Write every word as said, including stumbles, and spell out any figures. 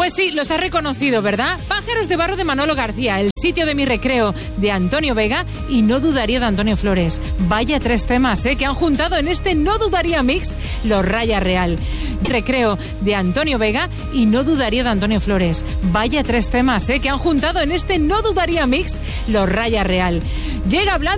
Pues sí, los has reconocido, ¿verdad? Pájaros de barro de Manolo García, El sitio de mi recreo de Antonio Vega y No dudaría de Antonio Flores. Vaya tres temas, ¿eh? Que han juntado en este No dudaría mix los Raya Real. Recreo de Antonio Vega y No dudaría de Antonio Flores. Vaya tres temas, ¿eh? Que han juntado en este No dudaría mix los Raya Real. Llega hablando